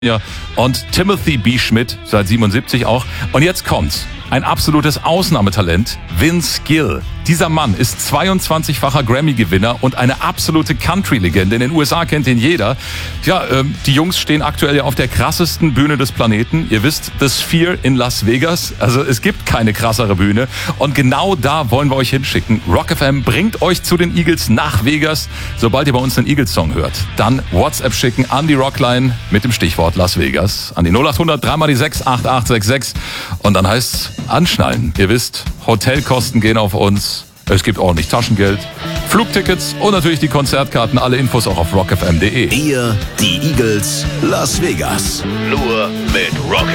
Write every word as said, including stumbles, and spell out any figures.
Ja, und Timothy B. Schmidt, seit siebenundsiebzig auch. Und jetzt kommt's. Ein absolutes Ausnahmetalent, Vince Gill. Dieser Mann ist zweiundzwanzigfacher Grammy-Gewinner und eine absolute Country-Legende. In den U S A kennt ihn jeder. Ja, ähm, die Jungs stehen aktuell ja auf der krassesten Bühne des Planeten. Ihr wisst, The Sphere in Las Vegas. Also es gibt keine krassere Bühne. Und genau da wollen wir euch hinschicken. Rock F M bringt euch zu den Eagles nach Vegas. Sobald ihr bei uns einen Eagles-Song hört, dann WhatsApp schicken an die Rockline mit dem Stichwort Las Vegas. An die null acht hundert drei mal die sechs acht acht sechs sechs. Und dann heißt's anschnallen. Ihr wisst, Hotelkosten gehen auf uns. Es gibt ordentlich Taschengeld, Flugtickets und natürlich die Konzertkarten. Alle Infos auch auf rock f m punkt d e. Ihr, die Eagles, Las Vegas. Nur mit Rock